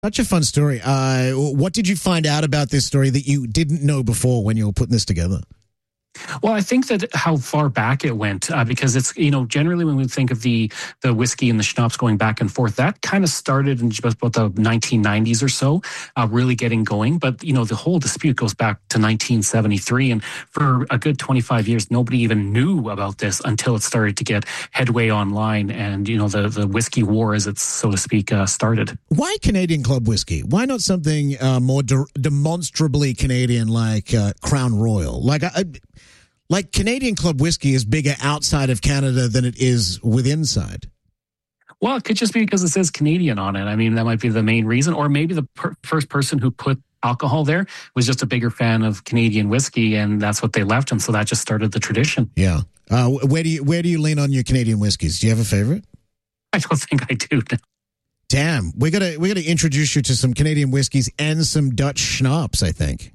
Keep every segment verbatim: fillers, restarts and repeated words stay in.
Such a fun story. Uh, what did you find out about this story that you didn't know before when you were putting this together? Well, I think that how far back it went, uh, because it's, you know, generally when we think of the the whiskey and the schnapps going back and forth, that kind of started in just about the nineteen nineties or so, uh, really getting going. But, you know, the whole dispute goes back to nineteen seventy-three. And for a good twenty-five years, nobody even knew about this until it started to get headway online. And, you know, the, the whiskey war, as it's, so to speak, uh, started. Why Canadian Club whiskey? Why not something uh, more de- demonstrably Canadian like uh, Crown Royal? Like, I, like Canadian Club whiskey is bigger outside of Canada than it is with inside. Well, it could just be because it says Canadian on it. I mean, that might be the main reason. Or maybe the per- first person who put alcohol there was just a bigger fan of Canadian whiskey, and that's what they left. And so that just started the tradition. Yeah. Uh, where do you where do you lean on your Canadian whiskeys? Do you have a favorite? I don't think I do. Damn, we gotta we gotta introduce you to some Canadian whiskeys and some Dutch schnapps, I think.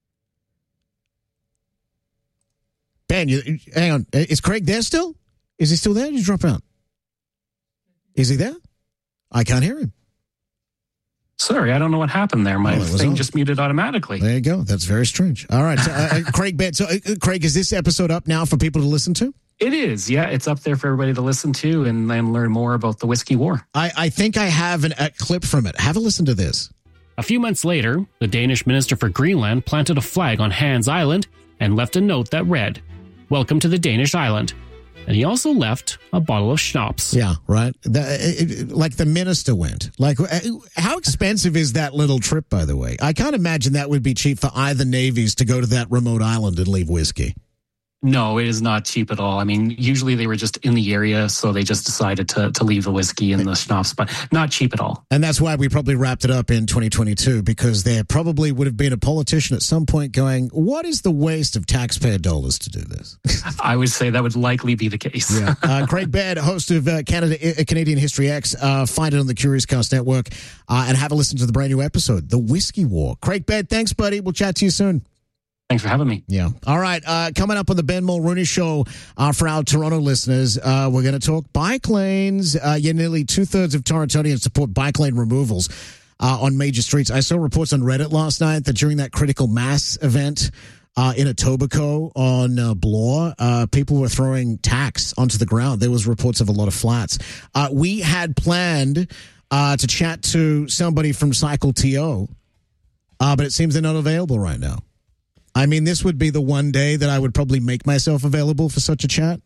Ben, you, hang on. Is Craig there still? Is he still there? Did you drop out? Is he there? I can't hear him. Sorry, I don't know what happened there. My oh, thing on. just muted automatically. There you go. That's very strange. All right, so, uh, Craig. Ben, so uh, Craig, is this episode up now for people to listen to? It is, yeah. It's up there for everybody to listen to and then learn more about the whiskey war. I, I think I have an, a clip from it. Have a listen to this. A few months later, the Danish Minister for Greenland planted a flag on Hans Island and left a note that read, "Welcome to the Danish island." And he also left a bottle of schnapps. Yeah, right. The, it, like the minister went. Like, how expensive is that little trip, by the way? I can't imagine that would be cheap for either navies to go to that remote island and leave whiskey. No, it is not cheap at all. I mean, usually they were just in the area, so they just decided to to leave the whiskey and the schnapps, but not cheap at all. And that's why we probably wrapped it up in twenty twenty-two, because there probably would have been a politician at some point going, what is the waste of taxpayer dollars to do this? I would say that would likely be the case. Yeah. Uh, Craig Baird, host of uh, Canada uh, Canadian History X, uh, find it on the Curious Cast Network uh, and have a listen to the brand new episode, The Whiskey War. Craig Baird, thanks, buddy. We'll chat to you soon. Thanks for having me. Yeah. All right. Uh, coming up on the Ben Mulrooney Show uh, for our Toronto listeners, uh, we're going to talk bike lanes. Uh, yeah, nearly two-thirds of Torontonians support bike lane removals uh, on major streets. I saw reports on Reddit last night that during that critical mass event uh, in Etobicoke on uh, Bloor, uh, people were throwing tacks onto the ground. There was reports of a lot of flats. Uh, we had planned uh, to chat to somebody from Cycle T O, uh, but it seems they're not available right now. I mean, this would be the one day that I would probably make myself available for such a chat.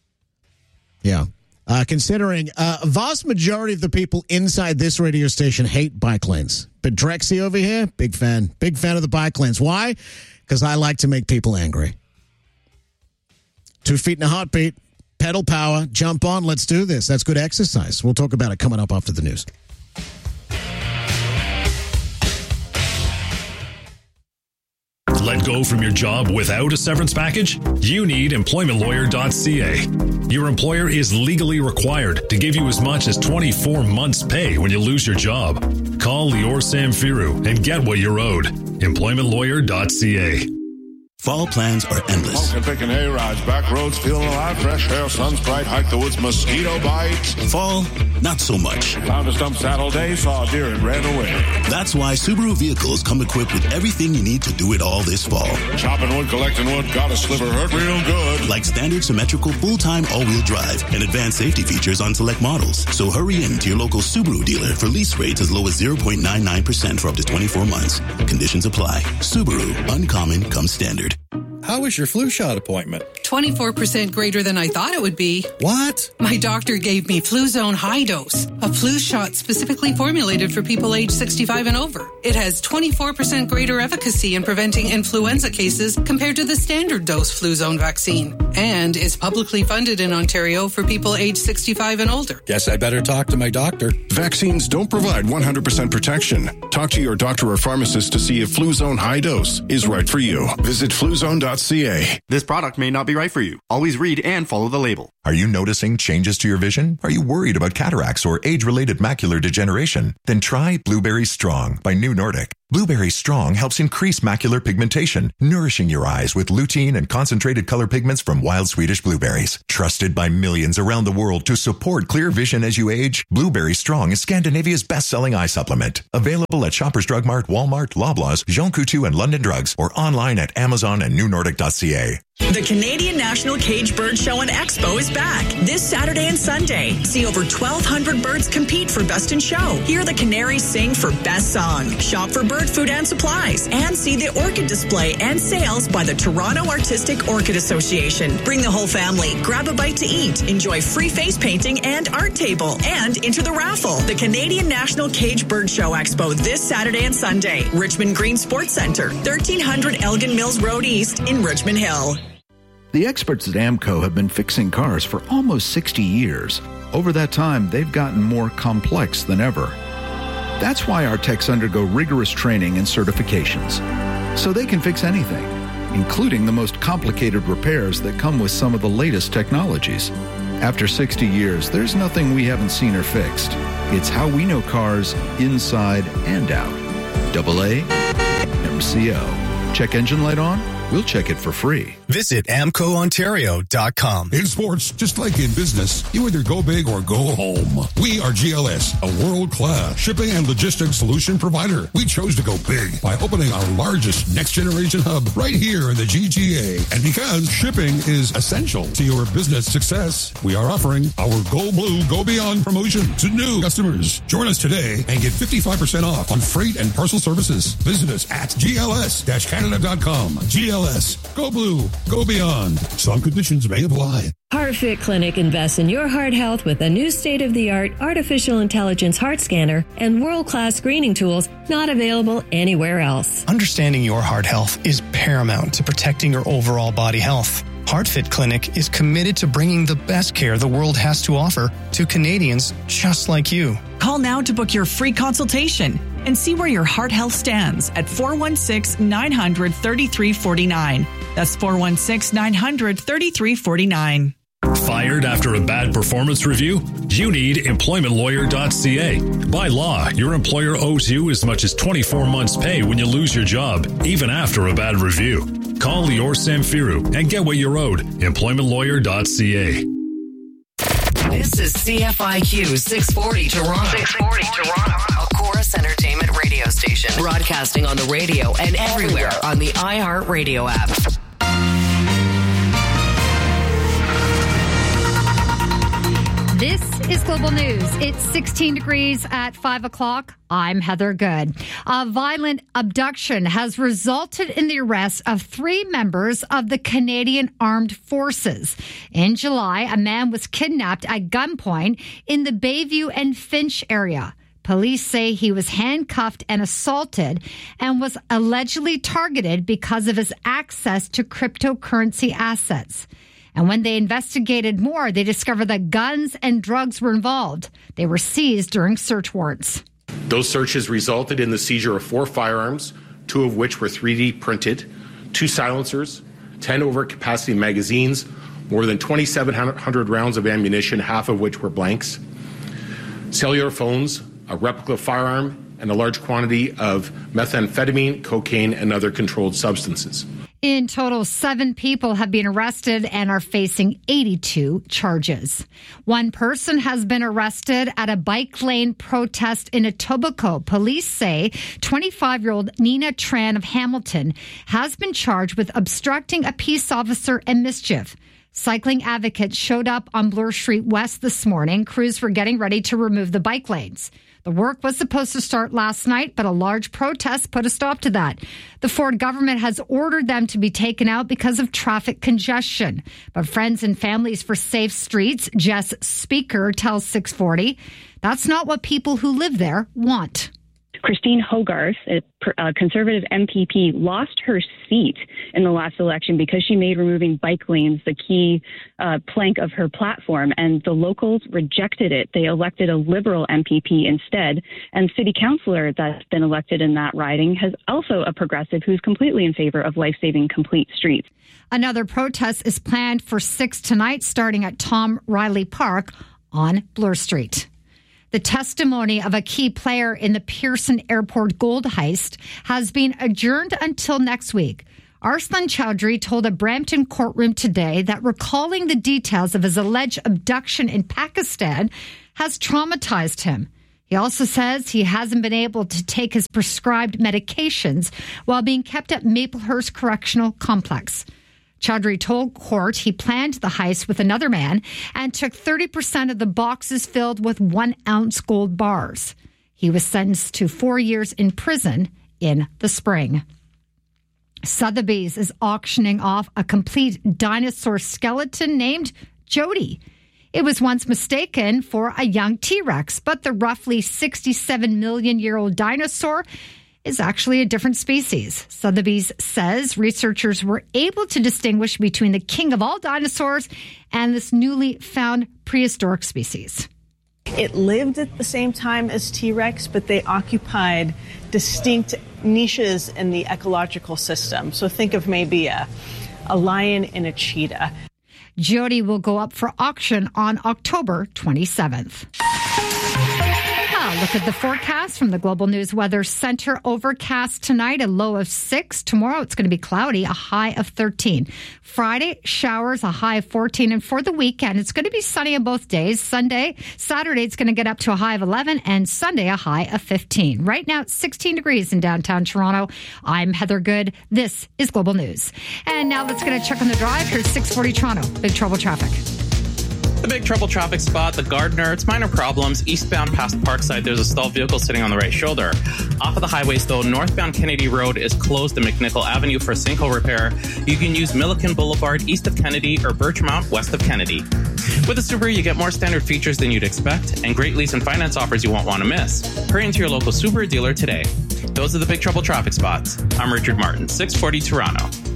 Yeah. Uh, considering uh, a vast majority of the people inside this radio station hate bike lanes. But Drexy over here, big fan. Big fan of the bike lanes. Why? Because I like to make people angry. Two feet in a heartbeat, pedal power, jump on, let's do this. That's good exercise. We'll talk about it coming up after the news. Let go from your job without a severance package? You need employment lawyer dot c a. Your employer is legally required to give you as much as twenty-four months' pay when you lose your job. Call Lior Samfiru and get what you're owed. employment lawyer dot c a. Fall plans are endless. Smoking, picking hay rides, back roads, feeling alive, fresh air, sun's bright, hike the woods, mosquito bites. Fall, not so much. Found a stump saddle day, saw a deer and ran away. That's why Subaru vehicles come equipped with everything you need to do it all this fall. Chopping wood, collecting wood, got a sliver, hurt real good. Like standard symmetrical full-time all-wheel drive and advanced safety features on select models. So hurry in to your local Subaru dealer for lease rates as low as zero point nine nine percent for up to twenty-four months. Conditions apply. Subaru, uncommon comes standard. How was your flu shot appointment? twenty-four percent greater than I thought it would be. What? My doctor gave me Fluzone High Dose, a flu shot specifically formulated for people age sixty-five and over. It has twenty-four percent greater efficacy in preventing influenza cases compared to the standard dose Fluzone vaccine, and is publicly funded in Ontario for people age sixty-five and older. Guess I better talk to my doctor. Vaccines don't provide one hundred percent protection. Talk to your doctor or pharmacist to see if Fluzone High Dose is right for you. Visit fluzone dot c a. This product may not be right for you. Always read and follow the label. Are you noticing changes to your vision? Are you worried about cataracts or age-related macular degeneration? Then try Blueberry Strong by New Nordic. Blueberry Strong helps increase macular pigmentation, nourishing your eyes with lutein and concentrated color pigments from wild Swedish blueberries. Trusted by millions around the world to support clear vision as you age, Blueberry Strong is Scandinavia's best-selling eye supplement. Available at Shoppers Drug Mart, Walmart, Loblaws, Jean Coutu, and London Drugs, or online at Amazon and new nordic dot c a. The Canadian National Cage Bird Show and Expo is back this Saturday and Sunday. See over twelve hundred birds compete for Best in Show. Hear the canaries sing for Best Song. Shop for bird food and supplies. And see the orchid display and sales by the Toronto Artistic Orchid Association. Bring the whole family. Grab a bite to eat. Enjoy free face painting and art table. And enter the raffle. The Canadian National Cage Bird Show Expo this Saturday and Sunday. Richmond Green Sports Centre, thirteen hundred Elgin Mills Road East in Richmond Hill. The experts at AMCO have been fixing cars for almost sixty years. Over that time, they've gotten more complex than ever. That's why our techs undergo rigorous training and certifications, so they can fix anything, including the most complicated repairs that come with some of the latest technologies. After sixty years, there's nothing we haven't seen or fixed. It's how we know cars inside and out. Double A M C O. Check engine light on? We'll check it for free. Visit amco ontario dot com. In sports, just like in business, you either go big or go home. We are G L S, a world-class shipping and logistics solution provider. We chose to go big by opening our largest next-generation hub right here in the G T A. And because shipping is essential to your business success, we are offering our Go Blue, Go Beyond promotion to new customers. Join us today and get fifty-five percent off on freight and parcel services. Visit us at G L S canada dot com. G L S, Go Blue, Go Beyond. Some conditions may apply. HeartFit Clinic invests in your heart health with a new state-of-the-art artificial intelligence heart scanner and world-class screening tools not available anywhere else. Understanding your heart health is paramount to protecting your overall body health. HeartFit Clinic is committed to bringing the best care the world has to offer to Canadians just like you. Call now to book your free consultation and see where your heart health stands at four one six, nine hundred, thirty-three forty-nine. That's four one six, nine hundred, thirty-three forty-nine. Fired after a bad performance review? You need employment lawyer dot c a. By law, your employer owes you as much as twenty-four months' pay when you lose your job, even after a bad review. Call Lior Samfiru and get what you're owed. employment lawyer dot c a. This is C F I Q six forty Toronto. six forty Toronto. A Chorus Entertainment radio station. Broadcasting on the radio and everywhere on the iHeartRadio app. This is Global News. It's sixteen degrees at five o'clock. I'm Heather Good. A violent abduction has resulted in the arrest of three members of the Canadian Armed Forces. In July, a man was kidnapped at gunpoint in the Bayview and Finch area. Police say he was handcuffed and assaulted and was allegedly targeted because of his access to cryptocurrency assets. And when they investigated more, they discovered that guns and drugs were involved. They were seized during search warrants. Those searches resulted in the seizure of four firearms, two of which were three D printed, two silencers, ten overcapacity magazines, more than twenty-seven hundred rounds of ammunition, half of which were blanks, cellular phones, a replica firearm, and a large quantity of methamphetamine, cocaine, and other controlled substances. In total, seven people have been arrested and are facing eighty-two charges. One person has been arrested at a bike lane protest in Etobicoke. Police say twenty-five-year-old Nina Tran of Hamilton has been charged with obstructing a peace officer and mischief. Cycling advocates showed up on Bloor Street West this morning. Crews were getting ready to remove the bike lanes. The work was supposed to start last night, but a large protest put a stop to that. The Ford government has ordered them to be taken out because of traffic congestion. But Friends and Families for Safe Streets, Jess Speaker, tells six forty, that's not what people who live there want. Christine Hogarth, a, a Conservative M P P, lost her seat in the last election because she made removing bike lanes the key uh, plank of her platform, and the locals rejected it. They elected a Liberal M P P instead, and city councillor that's been elected in that riding has also a progressive who's completely in favor of life-saving complete streets. Another protest is planned for six tonight, starting at Tom Riley Park on Bloor Street. The testimony of a key player in the Pearson Airport gold heist has been adjourned until next week. Arslan Chowdhury told a Brampton courtroom today that recalling the details of his alleged abduction in Pakistan has traumatized him. He also says he hasn't been able to take his prescribed medications while being kept at Maplehurst Correctional Complex. Chowdhury told court he planned the heist with another man and took thirty percent of the boxes filled with one-ounce gold bars. He was sentenced to four years in prison in the spring. Sotheby's is auctioning off a complete dinosaur skeleton named Jody. It was once mistaken for a young T-Rex, but the roughly sixty-seven million year old dinosaur is actually a different species. Sotheby's says researchers were able to distinguish between the king of all dinosaurs and this newly found prehistoric species. It lived at the same time as T-Rex, but they occupied distinct niches in the ecological system. So think of maybe a, a lion and a cheetah. Jody will go up for auction on October twenty-seventh. Look at the forecast from the Global News Weather Center. Overcast tonight, a low of six. Tomorrow, it's going to be cloudy, a high of thirteen. Friday, showers, a high of fourteen. And for the weekend, it's going to be sunny on both days. Sunday, Saturday, it's going to get up to a high of eleven. And Sunday, a high of fifteen. Right now, it's sixteen degrees in downtown Toronto. I'm Heather Good. This is Global News. And now let's get a check on the drive. Here's six forty Toronto. Big trouble traffic. The big trouble traffic spot, the Gardner. It's minor problems. Eastbound past Parkside, there's a stalled vehicle sitting on the right shoulder. Off of the highways, though, northbound Kennedy Road is closed to McNichol Avenue for sinkhole repair. You can use Milliken Boulevard east of Kennedy or Birchmount west of Kennedy. With a Subaru, you get more standard features than you'd expect and great lease and finance offers you won't want to miss. Hurry into your local Subaru dealer today. Those are the big trouble traffic spots. I'm Richard Martin, six forty Toronto.